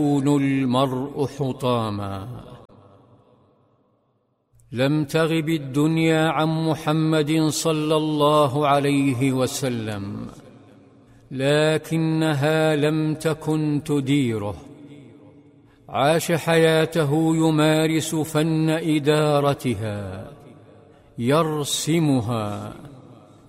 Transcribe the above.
يكون المرء حطاما. لم تغب الدنيا عن محمد صلى الله عليه وسلم، لكنها لم تكن تديره. عاش حياته يمارس فن إدارتها، يرسمها